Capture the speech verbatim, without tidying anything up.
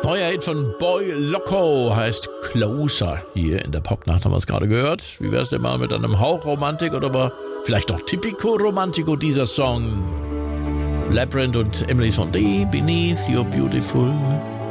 Neuer Hit von Boy Loco heißt Closer. Hier in der Popnacht haben wir es gerade gehört. Wie wär's denn mal mit einem Hauch Romantik oder aber vielleicht auch Typico Romantico, dieser Song? Labyrinth und Emily Sandé, Beneath Your Beautiful